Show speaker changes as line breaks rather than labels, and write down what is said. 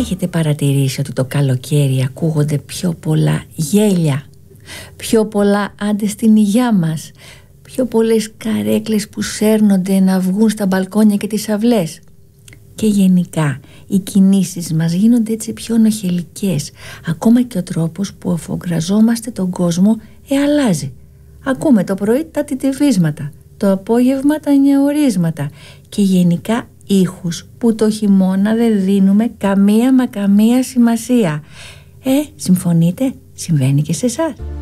Έχετε παρατηρήσει ότι το καλοκαίρι ακούγονται πιο πολλά γέλια, πιο πολλά άντε στην υγειά μας, πιο πολλές καρέκλες που σέρνονται να βγουν στα μπαλκόνια και τις αυλές? Και γενικά οι κινήσεις μας γίνονται έτσι πιο νοχελικές. Ακόμα και ο τρόπος που αφογκραζόμαστε τον κόσμο αλλάζει. Ακούμε το πρωί τα τιτιβίσματα, το απόγευμα τα νιαουρίσματα και γενικά ήχους που το χειμώνα δεν δίνουμε καμία σημασία. Συμφωνείτε? Συμβαίνει και σε εσάς?